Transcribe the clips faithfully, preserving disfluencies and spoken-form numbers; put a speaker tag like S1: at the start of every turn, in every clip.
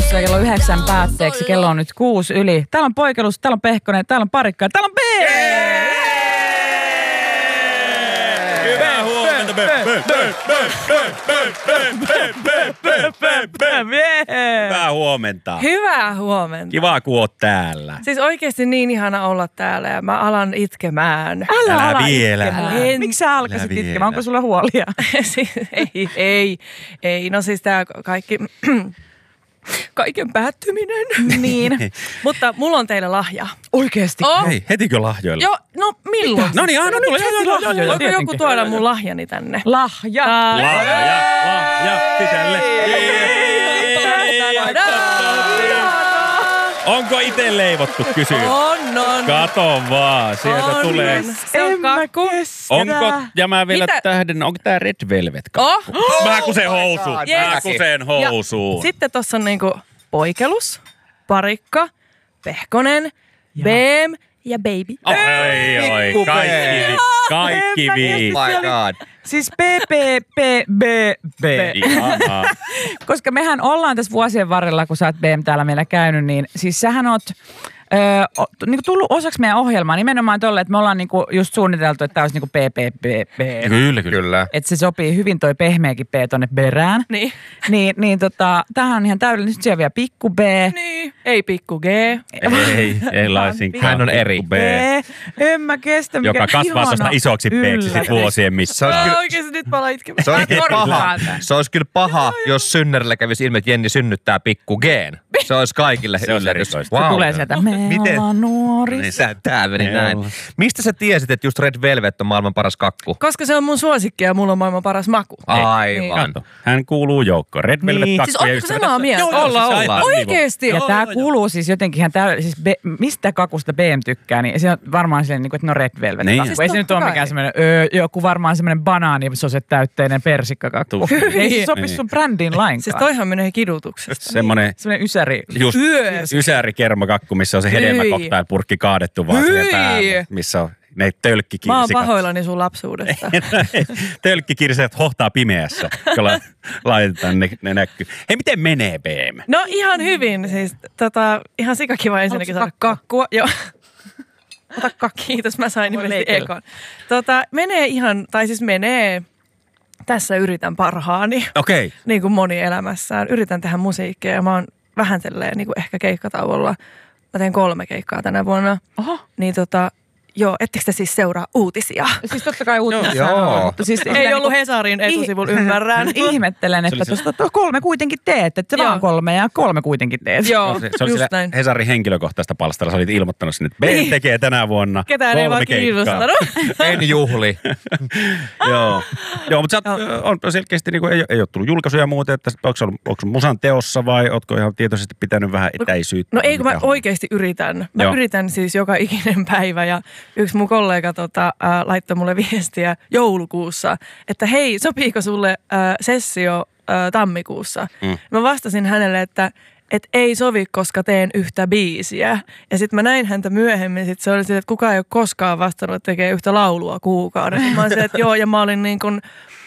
S1: Radiossa kello yhdeksän päätteeksi. Kello on nyt kuusi yli. Täällä on Poikelus, täällä on Parikkonen, täällä on Parikka ja täällä on B!
S2: Hyvää huomenta! Hyvää huomenta.
S3: Hyvää huomenta.
S2: Kiva, kun oot täällä.
S3: Siis oikeasti niin ihana olla täällä ja mä alan itkemään.
S1: Älä,
S2: Älä
S1: ala
S2: vielä.
S1: itkemään.
S3: En.
S1: Miksi sä alkaisit
S2: Älä
S1: itkemään? Onko
S2: vielä.
S1: sulla huolia?
S3: Siis, ei, ei, ei. No siis tää kaikki, kaiken päättyminen.
S1: Niin.
S3: Mutta mulla on teille lahja.
S1: Oikeesti?
S3: Oh.
S2: Hei, hetikö lahjoilla?
S3: Joo, no milloin?
S2: No niin, anna
S1: No
S2: tulla.
S1: nyt heti lahjoja.
S3: Voiko
S1: tietenkin.
S3: joku tuoda mun lahjani tänne?
S1: Lahja.
S2: Lahja, lahja, sisälle. Onko ite leivottu, kysyy?
S3: On, on.
S2: Kato vaan, sieltä
S3: On.
S2: tulee.
S3: Se on
S1: En mä
S3: kakku.
S1: kestä.
S2: Onko, ja mä vielä
S3: Mitä?
S2: tähden, onko tää Red Velvet?
S3: Oh.
S2: Mä kusen housu.
S3: Yes.
S2: Mä kusen housuun.
S3: Sitten tossa on niinku Poikelus, Parikka, Pehkonen, B M ja Baby.
S2: Oi, oi,
S4: Pikku
S2: kaikki, vi- kaikki
S1: En mä
S2: vii.
S1: kestä.
S4: My God.
S1: Siis P P P B B.
S2: Ihanaa.
S1: Koska mehän ollaan tässä vuosien varrella, kun sä oot B M täällä meillä käynyt, niin siis sähän oot öö, o, niinku tullut osaksi meidän ohjelmaa nimenomaan tolle, että me ollaan niinku just suunniteltu, että tää olisi niinku P P P B.
S2: Kyllä, kyllä.
S4: Kyllä.
S1: Että se sopii hyvin toi pehmeäkin P tonne perään.
S3: Niin.
S1: Niin, niin tota, tämähän on ihan täydellinen. Sitten siellä on vielä pikku B.
S3: Niin. Ei pikku G.
S2: Ei, ei laisinkaan.
S4: Hän on eri.
S2: B.
S1: En mä kestä, mikä
S2: Joka kasvaa
S1: ihana
S2: tuosta isoksi peeksi sit
S1: yllätys.
S2: vuosien missä.
S4: Se olisi
S3: Mä
S4: kyllä,
S3: oikeesti nyt mä alan itkemään.
S4: se olisi kyllä
S1: Korjaa
S4: paha,
S1: täältä.
S4: se olisi kyllä paha jos synnärillä kävisi ilmi, että Jenni synnyttää pikku G:n. Se olisi kaikille
S2: Se olisi
S4: yllätys.
S2: erikoista.
S1: Se
S4: Wow.
S1: tulee sieltä. Me
S4: Miten?
S1: ollaan nuori.
S4: Niin sä, tää meni
S2: Me
S4: näin.
S2: ollaan.
S4: Mistä sä tiesit, että just Red Velvet on maailman paras kakku?
S3: Koska se on mun suosikki ja mulla on maailman paras maku.
S4: Aivan.
S2: Kato, hän kuuluu joukkoon. Red Velvet
S4: Niin.
S2: kakku.
S3: Siis ootteko samaa mieltä?
S4: Joo, ollaan,
S2: siis
S4: ollaan.
S2: aivan
S3: Oikeesti?
S1: Ja
S2: Joo,
S1: tää
S2: joo.
S1: kuuluu siis jotenkin ihan täydellinen, siis be, mistä kakusta B M tykkää, niin se on varmaan silleen, niin kuin, että no Red Velvet
S2: Niin.
S1: kakku.
S3: Siis
S1: Ei se nyt
S3: totta
S1: ole
S3: kai.
S1: mikään semmoinen, öö, joku varmaan semmoinen banaanisoset täytteinen persikkakakku.
S2: Tuu.
S1: Ei se sopi
S2: Niin.
S1: sun brändiin lainkaan.
S3: Siis toihan menee kidutuksesta.
S2: Semmonen
S1: Semmoinen ysäri.
S2: just
S3: Yö.
S2: ysäri kermakakku, missä on se hedelmäkoktailpurkki kaadettu vaan siihen
S3: Hyi.
S2: päälle. Missä on ne tölkkikirsikat.
S3: Mä oon pahoillani sun lapsuudesta.
S2: Tölkkikirsikat hohtaa pimeässä, kun la- laitetaan ne, ne näkyy. Hei, miten menee B M?
S3: No ihan hyvin. Siis tota, ihan sikakiva ensinnäkin
S1: Haluatko
S3: saada kakkua. Joo. Ota kakki. Kiitos, mä sain
S1: Voi
S3: nimellisesti
S1: leikellä.
S3: ekon. Tota, menee ihan, tai siis menee, tässä yritän parhaani,
S2: Okei. Okay.
S3: niin kuin moni elämässään. Yritän tehdä musiikkia ja mä oon vähän silleen niin kuin ehkä keikkatauolla. Mä teen kolme keikkaa tänä vuonna.
S1: Oho.
S3: Niin tota, joo, ettekö te siis seuraa uutisia?
S1: Siis totta kai uutisia
S4: Joo.
S1: on, mutta siis
S3: Ei ollut Hesarin etusivulla, ymmärrän.
S1: Ihmettelen, että
S2: Se oli se-
S1: tuosta kolme kuitenkin teet, että se
S3: Joo.
S1: vaan kolme ja kolme kuitenkin teet.
S3: Joo,
S2: Se, se oli
S3: just
S2: siellä
S3: näin.
S2: Hesarin henkilökohtaista palstalla. Sä olit ilmoittanut sinne, että B M
S3: Niin.
S2: tekee tänä vuonna
S3: Ketään ei
S2: kolme
S3: vaan
S2: keikkaa.
S3: kiinnostanut.
S4: En juhli.
S2: Joo, Joo mutta sä oot, on selkeästi, niin kuin, ei, ei ole tullut julkaisuja ja muuta, että onko se ollut, onko se musan teossa vai ootko ihan tietoisesti pitänyt vähän etäisyyttä?
S3: No ei, kun mä
S2: Mikä homma?
S3: oikeasti yritän. Mä
S2: Joo.
S3: yritän siis joka ikinen päivä ja yksi mun kollega tota, äh, laittoi mulle viestiä joulukuussa, että hei, sopiiko sulle äh, sessio äh, tammikuussa?
S2: Mm.
S3: Mä vastasin hänelle, että et ei sovi, koska teen yhtä biisiä. Ja sitten mä näin häntä myöhemmin, sit se oli sille, että kukaan ei ole koskaan vastannut, että tekee yhtä laulua kuukaudessa. Mä olin se, että joo, ja mä olin niin kuin,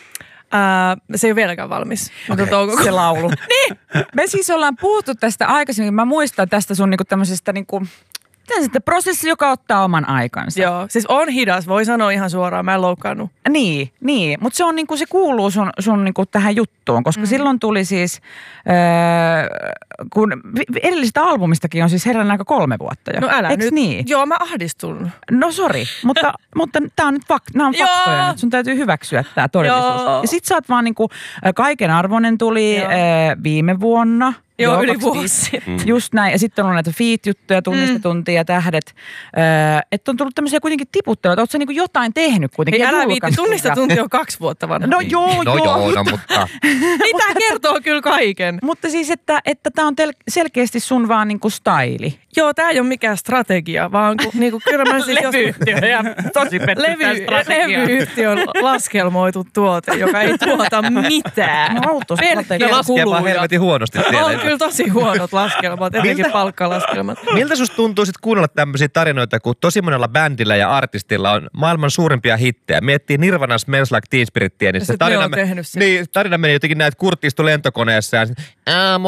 S3: ää, se ei ole vieläkään valmis. Okay.
S1: Se laulu. Niin. Me siis ollaan puhuttu tästä aikaisemmin. Mä muistan tästä sun niinku tämmöisestä niinku, miten sitten prosessi, joka ottaa oman aikansa.
S3: Joo, siis on hidas, voi sanoa ihan suoraan, mä en loukkaannut.
S1: Niin, niin. Mutta se on niinku, se kuuluu sun, sun niinku tähän juttuun, koska mm. silloin tuli siis, öö, kun vi- edellisestä albumistakin on siis herran aika kolme vuotta jo.
S3: No älä
S1: Eiks
S3: nyt.
S1: niin?
S3: Joo, mä ahdistun.
S1: No sori, mutta, mutta tää on nyt fak, nää on
S3: Joo.
S1: faktoja nyt. Sun täytyy hyväksyä tää todellisuus.
S3: Joo.
S1: Ja sit sä oot vaan niinku, ö, kaiken arvoinen tuli
S3: Joo.
S1: ö, viime vuonna.
S3: Joo, yli
S1: kaksi
S3: vuosi
S1: viisi.
S3: sitten.
S1: Just näin. Ja sitten on ollut näitä feat-juttuja, tunnistetuntia, tähdet. Öö, että on tullut tämmöisiä kuitenkin tiputteluja. Oot sä niinku jotain tehnyt kuitenkin?
S3: Ei
S1: ja
S3: älä viitti,
S1: julkaissut.
S3: tunnistetunti on kaksi vuotta vanha.
S1: No joo,
S4: No
S1: joo.
S4: joo,
S1: mutta,
S4: no mutta
S3: Niin tää kertoo kyllä kaiken.
S1: mutta siis, että, että tää on tel- selkeästi sun vaan niinku staili.
S3: Joo, tää ei ole mikään strategia, vaan kun, niinku, kyllä mä siis jos...
S1: tosi
S3: Levy, levyyhtiön laskelmoitu tuote, joka ei tuota mitään.
S1: No, autostrategia.
S3: Pelkkiä
S4: laskee vaan
S3: kuluja.
S4: helvetin huonosti
S3: On
S4: siellä.
S3: kyllä tosi huonot laskelmat, etenkin
S4: Miltä-
S3: palkkalaskelmat.
S4: Miltä susta tuntuu sit kuunnella tämmöisiä tarinoita, kun tosi monella bändillä ja artistilla on maailman suurimpia hittejä? Miettii Nirvana Smells Like Teen Spirittiä, niin
S3: Ja
S4: se
S3: sit ne
S4: tarina,
S3: on tehnyt sen.
S4: niin, tarina meni jotenkin näin, että Kurt istui lentokoneessa ja sit,